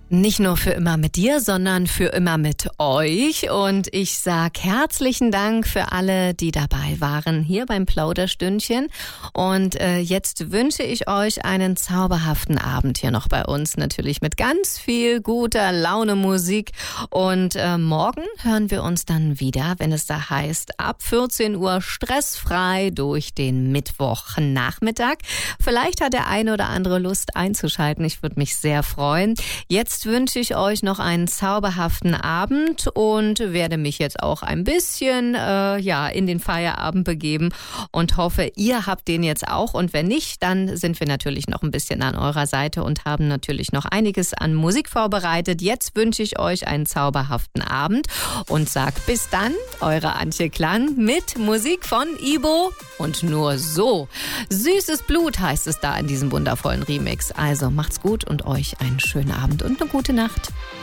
Nicht nur für immer mit dir, sondern für immer mit euch. Und ich sag herzlichen Dank für alle, die dabei waren hier beim Plauderstündchen. Und jetzt wünsche ich euch einen zauberhaften Abend hier noch bei uns. Natürlich mit ganz viel guter Laune Musik. Und morgen hören wir uns dann wieder, wenn es da heißt, ab 14 Uhr stressfrei durch den Mittwochnachmittag. Vielleicht hat der eine oder andere Lust einzuschalten. Ich würde mich sehr freuen. Jetzt wünsche ich euch noch einen zauberhaften Abend und werde mich jetzt auch ein bisschen in den Feierabend begeben und hoffe, ihr habt den jetzt auch. Und wenn nicht, dann sind wir natürlich noch ein bisschen an eurer Seite und haben natürlich noch einiges an Musik vorbereitet. Jetzt wünsche ich euch einen zauberhaften Abend und sag bis dann, eure Antje Klang mit Musik von Ibo und nur so. Süßes Blut heißt es da in diesem wundervollen Remix. Also macht's gut und euch einen schönen Abend und eine gute Nacht.